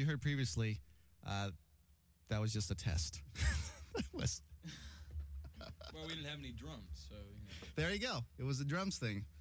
heard previously, that was just a test. Well, we didn't have any drums, so. There you go. It was the drums thing.